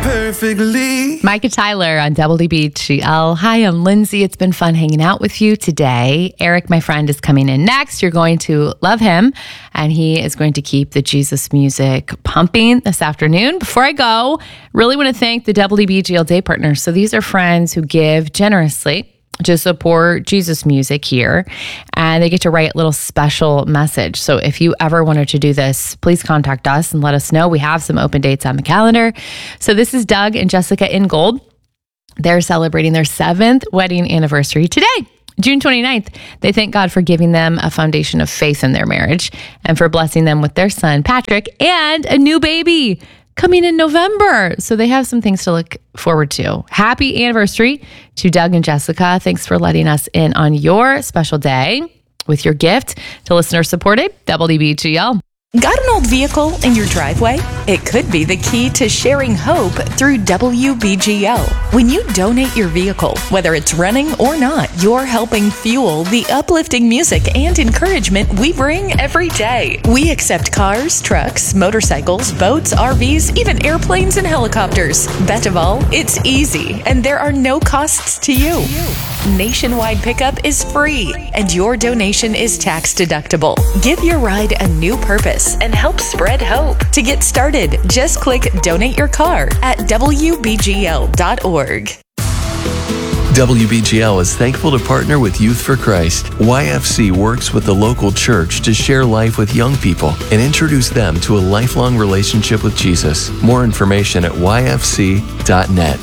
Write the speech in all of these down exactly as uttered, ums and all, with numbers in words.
perfectly. Micah Tyler on W B G L. Hi, I'm Lindsay. It's been fun hanging out with you today. Eric, my friend, is coming in next. You're going to love him, and he is going to keep the Jesus music pumping this afternoon. Before I go, really want to thank the W B G L Day Partners. So these are friends who give generously to support Jesus music here, and they get to write a little special message. So if you ever wanted to do this, please contact us and let us know. We have some open dates on the calendar. So this is Doug and Jessica Ingold. They're celebrating their seventh wedding anniversary today, June twenty-ninth. They thank God for giving them a foundation of faith in their marriage and for blessing them with their son, Patrick, and a new baby coming in November. So they have some things to look forward to. Happy anniversary to Doug and Jessica. Thanks for letting us in on your special day with your gift to listener-supported W B G L. Got an old vehicle in your driveway? It could be the key to sharing hope through W B G L. When you donate your vehicle, whether it's running or not, you're helping fuel the uplifting music and encouragement we bring every day. We accept cars, trucks, motorcycles, boats, R Vs, even airplanes and helicopters. Best of all, it's easy, and there are no costs to you. Nationwide pickup is free, and your donation is tax deductible. Give your ride a new purpose and help spread hope. To get started, just click Donate Your Car at W B G L dot org. W B G L is thankful to partner with Youth for Christ. Y F C works with the local church to share life with young people and introduce them to a lifelong relationship with Jesus. More information at Y F C dot net.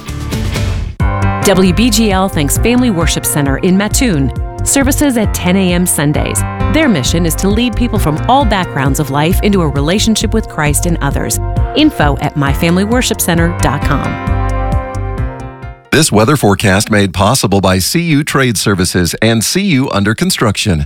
W B G L thanks Family Worship Center in Mattoon. Services at ten a.m. Sundays. Their mission is to lead people from all backgrounds of life into a relationship with Christ and others. Info at my family worship center dot com. This weather forecast made possible by C U Trade Services and C U Under Construction.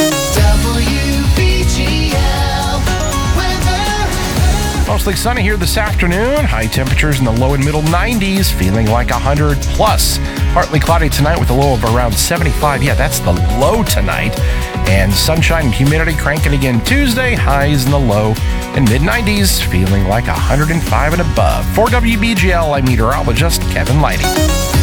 Mostly sunny here this afternoon. High temperatures in the low and middle nineties, feeling like one hundred plus. Partly cloudy tonight with a low of around seventy-five. Yeah, that's the low tonight. And sunshine and humidity cranking again Tuesday. Highs in the low and mid nineties, feeling like one hundred five and above. For W B G L, I'm meteorologist Kevin Lighty.